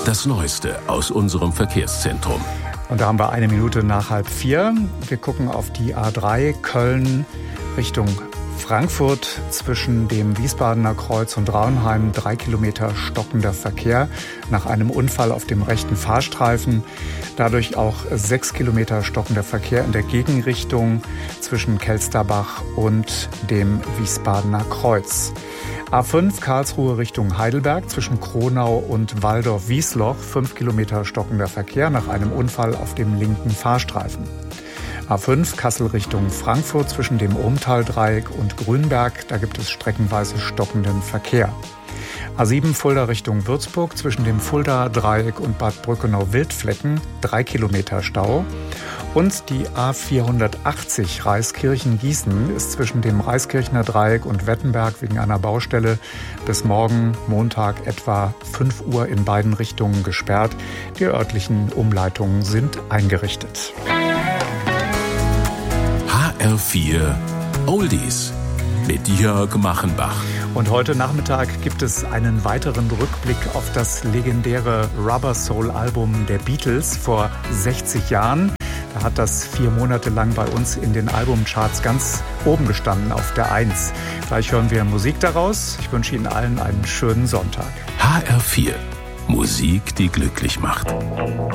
Das Neueste aus unserem Verkehrszentrum. Und da haben wir 1 Minute nach 3:30. Wir gucken auf die A3 Köln Richtung Frankfurt zwischen dem Wiesbadener Kreuz und Raunheim. 3 Kilometer stockender Verkehr nach einem Unfall auf dem rechten Fahrstreifen. Dadurch auch 6 Kilometer stockender Verkehr in der Gegenrichtung zwischen Kelsterbach und dem Wiesbadener Kreuz. A5 Karlsruhe Richtung Heidelberg zwischen Kronau und Walldorf-Wiesloch. 5 Kilometer stockender Verkehr nach einem Unfall auf dem linken Fahrstreifen. A5 Kassel Richtung Frankfurt zwischen dem Ohmtal-Dreieck und Grünberg. Da gibt es streckenweise stockenden Verkehr. A7 Fulda Richtung Würzburg zwischen dem Fulda-Dreieck und Bad Brückenau-Wildflecken. 3 Kilometer Stau. Und die A480 Reiskirchen-Gießen ist zwischen dem Reiskirchner Dreieck und Wettenberg wegen einer Baustelle bis morgen Montag etwa 5 Uhr in beiden Richtungen gesperrt. Die örtlichen Umleitungen sind eingerichtet. HR4 Oldies mit Jörg Machenbach. Und heute Nachmittag gibt es einen weiteren Rückblick auf das legendäre Rubber Soul Album der Beatles vor 60 Jahren. Da hat das 4 Monate lang bei uns in den Albumcharts ganz oben gestanden, auf der 1. Gleich hören wir Musik daraus. Ich wünsche Ihnen allen einen schönen Sonntag. HR4 Musik, die glücklich macht.